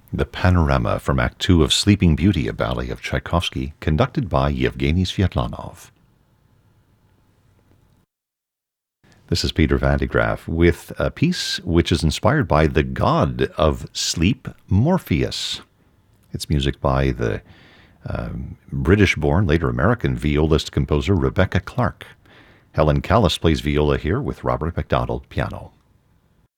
The panorama from Act Two of Sleeping Beauty, a ballet of Tchaikovsky, conducted by Yevgeny Sviatlanov. This is Peter Van de Graaff with a piece which is inspired by the god of sleep, Morpheus. It's music by the British-born, later American violist-composer Rebecca Clark. Helen Callis plays viola here with Robert MacDonald piano.